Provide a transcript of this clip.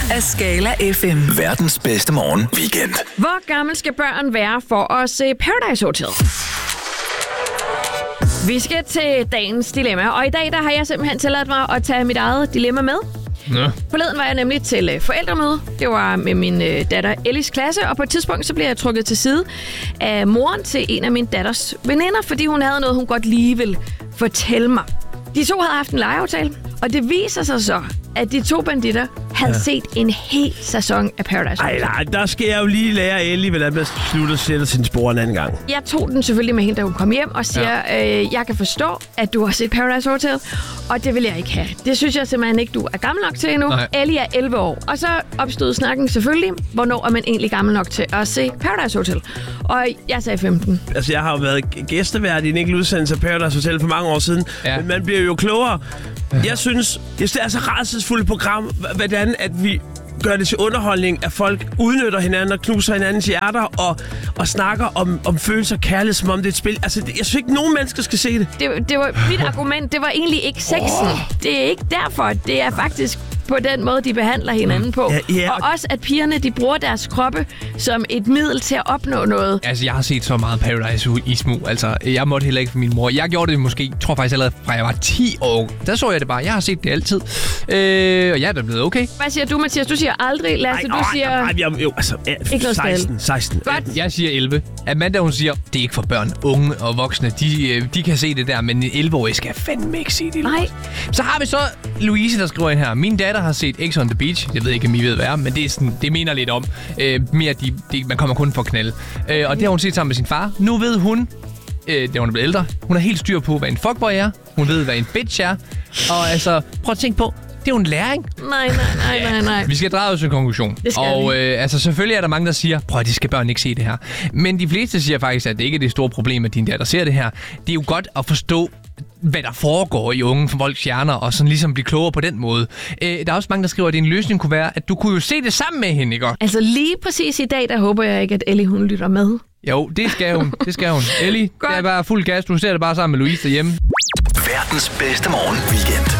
af Skala FM. Verdens bedste morgen weekend. Hvor gammel skal børn være for at se Paradise Hotel? Vi skal til dagens dilemma, og i dag der har jeg simpelthen tilladt mig at tage mit eget dilemma med. Ja. Forleden var jeg nemlig til forældremøde. Det var med min datter Ellis klasse, og på et tidspunkt så blev jeg trukket til side af moren til en af min datters veninder, fordi hun havde noget, hun godt lige ville fortælle mig. De to havde haft en legeaftale, og det viser sig så, at de to banditter havde set en hel sæson af Paradise Hotel. Nej, der skal jeg jo lige lære Ellie, hvordan man slutter sætter sin spor en anden gang. Jeg tog den selvfølgelig med hende, da hun kom hjem og siger, jeg kan forstå, at du har set Paradise Hotel, og det vil jeg ikke have. Det synes jeg simpelthen ikke, du er gammel nok til endnu. Nej. Ellie er 11 år. Og så opstod snakken selvfølgelig, hvornår er man egentlig gammel nok til at se Paradise Hotel. Og jeg sagde 15. Altså, jeg har jo været gæstevært i en enkelt udsendelse af Paradise Hotel for mange år siden, men man bliver jo klogere. Jeg synes, det er så rædselsfuldt program, hvordan at vi gør det til underholdning, at folk udnytter hinanden og knuser hinandens hjerter og snakker om følelser og kærlighed, som om det er et spil. Altså, jeg synes ikke, nogen mennesker skal se det. Det var mit argument. Det var egentlig ikke sexen. Det er ikke derfor. Det er faktisk på den måde, de behandler hinanden på. Ja. Og også, at pigerne, de bruger deres kroppe som et middel til at opnå noget. Altså, jeg har set så meget Paradise i smug. Altså, jeg måtte heller ikke for min mor. Jeg gjorde det måske, tror faktisk allerede fra jeg var 10 år. Der så jeg det bare. Jeg har set det altid. Og jeg er da blevet okay. Hvad siger du, Mathias? Du siger aldrig. Lasse, du siger... Ikke noget 16. Godt. Jeg siger 11. Amanda, hun siger, det er ikke for børn. Unge og voksne, de kan se det der, men en 11-årig skal fandme ikke se det. Nej. Så har vi så Louise, der skriver ind her. Min datter har set X on the Beach. Jeg ved ikke, om I ved, hvad er, men det er sådan, det mener lidt om. Mere, man kommer kun for at knalde. Og det har hun set sammen med sin far. Nu ved hun, da hun er blevet ældre, hun har helt styr på, hvad en fuckboy er. Hun ved, hvad en bitch er. Og altså, prøv at tænke på, det er jo en læring. Nej. Vi skal drage os en konklusion. Og altså, selvfølgelig er der mange, der siger, prøv at de skal børn ikke se det her. Men de fleste siger faktisk, at det ikke er det store problem, at din datter ser det her. Det er jo godt at forstå, hvad der foregår i unge folks hjerner, og sådan ligesom blive klogere på den måde. Der er også mange, der skriver, at en løsning kunne være, at du kunne jo se det sammen med hende, ikke? Altså lige præcis i dag, der håber jeg ikke, at Ellie hun lytter med. Jo, det skal hun. Ellie, det er bare fuld gas. Du ser det bare sammen med Louise derhjemme. Verdens bedste morgen weekend.